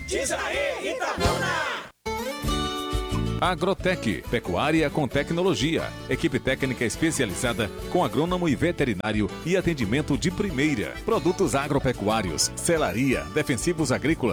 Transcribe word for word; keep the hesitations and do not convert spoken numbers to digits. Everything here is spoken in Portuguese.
Diz aí, Itabuna! Agrotec, pecuária com tecnologia. Equipe técnica especializada com agrônomo e veterinário e atendimento de primeira. Produtos agropecuários, selaria, defensivos agrícolas.